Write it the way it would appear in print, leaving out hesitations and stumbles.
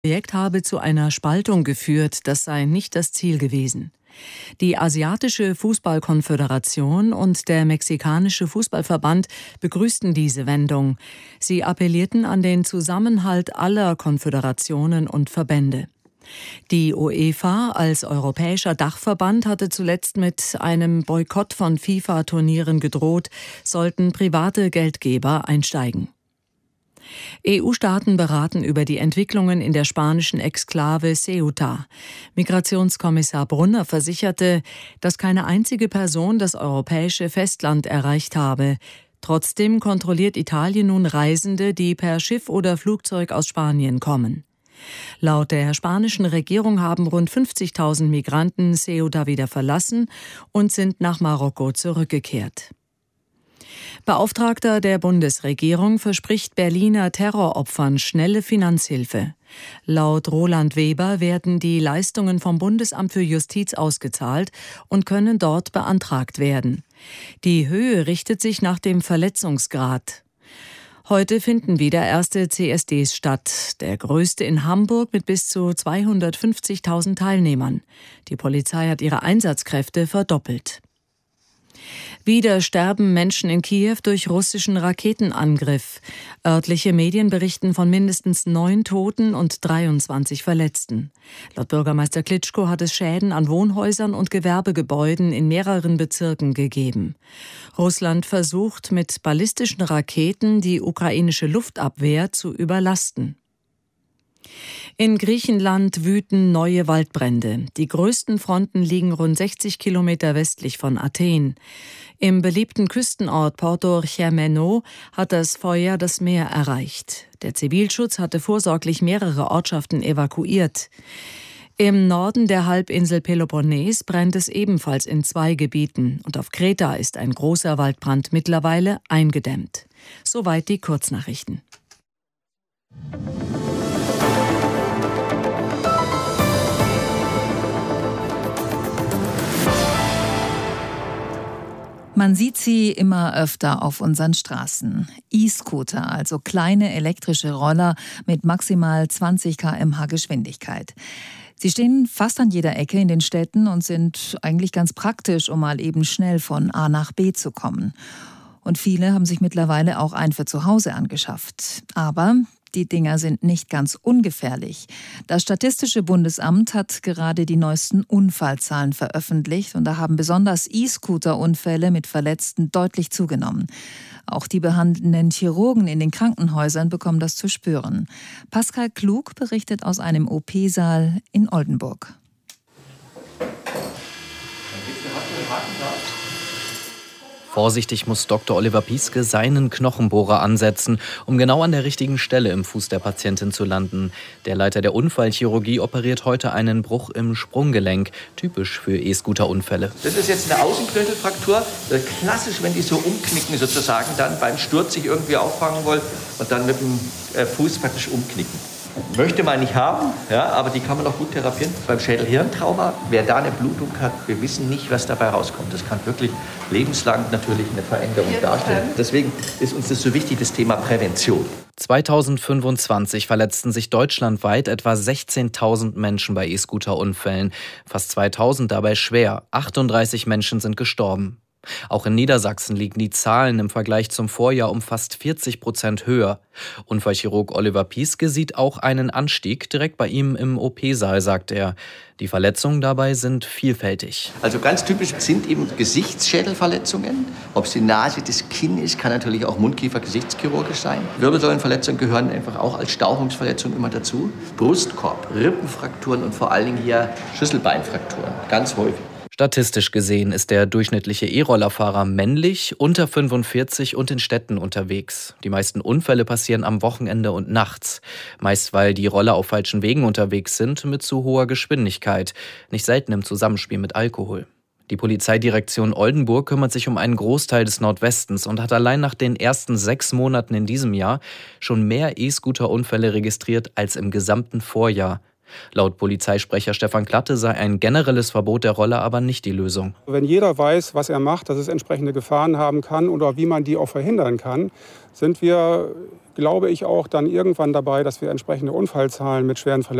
Projekt habe zu einer Spaltung geführt, das sei nicht das Ziel gewesen. Die Asiatische Fußballkonföderation und der Mexikanische Fußballverband begrüßten diese Wendung. Sie appellierten an den Zusammenhalt aller Konföderationen und Verbände. Die UEFA als europäischer Dachverband hatte zuletzt mit einem Boykott von FIFA-Turnieren gedroht, sollten private Geldgeber einsteigen. EU-Staaten beraten über die Entwicklungen in der spanischen Exklave Ceuta. Migrationskommissar Brunner versicherte, dass keine einzige Person das europäische Festland erreicht habe. Trotzdem kontrolliert Italien nun Reisende, die per Schiff oder Flugzeug aus Spanien kommen. Laut der spanischen Regierung haben rund 50.000 Migranten Ceuta wieder verlassen und sind nach Marokko zurückgekehrt. Beauftragter der Bundesregierung verspricht Berliner Terroropfern schnelle Finanzhilfe. Laut Roland Weber werden die Leistungen vom Bundesamt für Justiz ausgezahlt und können dort beantragt werden. Die Höhe richtet sich nach dem Verletzungsgrad. Heute finden wieder erste CSDs statt, der größte in Hamburg mit bis zu 250.000 Teilnehmern. Die Polizei hat ihre Einsatzkräfte verdoppelt. Wieder sterben Menschen in Kiew durch russischen Raketenangriff. Örtliche Medien berichten von mindestens 9 Toten und 23 Verletzten. Laut Bürgermeister Klitschko hat es Schäden an Wohnhäusern und Gewerbegebäuden in mehreren Bezirken gegeben. Russland versucht mit ballistischen Raketen die ukrainische Luftabwehr zu überlasten. In Griechenland wüten neue Waldbrände. Die größten Fronten liegen rund 60 Kilometer westlich von Athen. Im beliebten Küstenort Porto Chermeno hat das Feuer das Meer erreicht. Der Zivilschutz hatte vorsorglich mehrere Ortschaften evakuiert. Im Norden der Halbinsel Peloponnes brennt es ebenfalls in 2 Gebieten. Und auf Kreta ist ein großer Waldbrand mittlerweile eingedämmt. Soweit die Kurznachrichten. Man sieht sie immer öfter auf unseren Straßen. E-Scooter, also kleine elektrische Roller mit maximal 20 km/h Geschwindigkeit. Sie stehen fast an jeder Ecke in den Städten und sind eigentlich ganz praktisch, um mal eben schnell von A nach B zu kommen. Und viele haben sich mittlerweile auch einen für zu Hause angeschafft. Aber die Dinger sind nicht ganz ungefährlich. Das Statistische Bundesamt hat gerade die neuesten Unfallzahlen veröffentlicht und da haben besonders E-Scooter-Unfälle mit Verletzten deutlich zugenommen. Auch die behandelnden Chirurgen in den Krankenhäusern bekommen das zu spüren. Pascal Klug berichtet aus einem OP-Saal in Oldenburg. Vorsichtig muss Dr. Oliver Pieske seinen Knochenbohrer ansetzen, um genau an der richtigen Stelle im Fuß der Patientin zu landen. Der Leiter der Unfallchirurgie operiert heute einen Bruch im Sprunggelenk, typisch für E-Scooter-Unfälle. Das ist jetzt eine Außenknöchelfraktur. Klassisch, wenn die so umknicken sozusagen, dann beim Sturz sich irgendwie auffangen wollen und dann mit dem Fuß praktisch umknicken. Möchte man nicht haben, ja, aber die kann man auch gut therapieren. Beim Schädel-Hirn-Trauma, wer da eine Blutung hat, wir wissen nicht, was dabei rauskommt. Das kann wirklich lebenslang natürlich eine Veränderung darstellen. Deswegen ist uns das so wichtig, das Thema Prävention. 2025 verletzten sich deutschlandweit etwa 16.000 Menschen bei E-Scooter-Unfällen. Fast 2.000 dabei schwer. 38 Menschen sind gestorben. Auch in Niedersachsen liegen die Zahlen im Vergleich zum Vorjahr um fast 40% höher. Unfallchirurg Oliver Pieske sieht auch einen Anstieg direkt bei ihm im OP-Saal, sagt er. Die Verletzungen dabei sind vielfältig. Also ganz typisch sind eben Gesichtsschädelverletzungen. Ob es die Nase, das Kinn ist, kann natürlich auch Mundkiefer-Gesichtschirurgisch sein. Wirbelsäulenverletzungen gehören einfach auch als Stauchungsverletzung immer dazu. Brustkorb, Rippenfrakturen und vor allen Dingen hier Schlüsselbeinfrakturen, ganz häufig. Statistisch gesehen ist der durchschnittliche E-Rollerfahrer männlich, unter 45 und in Städten unterwegs. Die meisten Unfälle passieren am Wochenende und nachts. Meist, weil die Roller auf falschen Wegen unterwegs sind mit zu hoher Geschwindigkeit. Nicht selten im Zusammenspiel mit Alkohol. Die Polizeidirektion Oldenburg kümmert sich um einen Großteil des Nordwestens und hat allein nach den ersten 6 Monaten in diesem Jahr schon mehr E-Scooter-Unfälle registriert als im gesamten Vorjahr. Laut Polizeisprecher Stefan Klatte sei ein generelles Verbot der Roller aber nicht die Lösung. Wenn jeder weiß, was er macht, dass es entsprechende Gefahren haben kann oder wie man die auch verhindern kann, sind wir, glaube ich, auch dann irgendwann dabei, dass wir entsprechende Unfallzahlen mit schweren Verletzungen